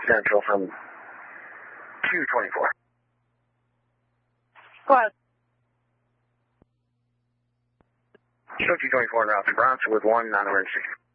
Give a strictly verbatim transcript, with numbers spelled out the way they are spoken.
Central from two twenty-four. Go ahead. Show two twenty-four en route to Bronx with one non-emergency.